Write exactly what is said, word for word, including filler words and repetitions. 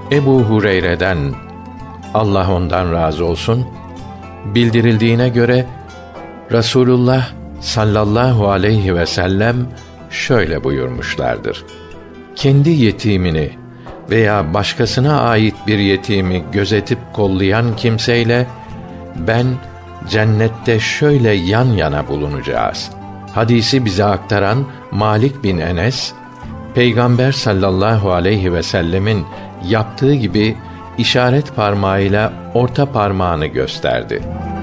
Ebu Hureyre'den, Allah ondan razı olsun, bildirildiğine göre Rasulullah sallallahu aleyhi ve sellem şöyle buyurmuşlardır: kendi yetimini veya başkasına ait bir yetimi gözetip kollayan kimseyle ben cennette şöyle yan yana bulunacağız. Hadisi bize aktaran Malik bin Enes, Peygamber sallallahu aleyhi ve sellemin yaptığı gibi işaret parmağıyla orta parmağını gösterdi.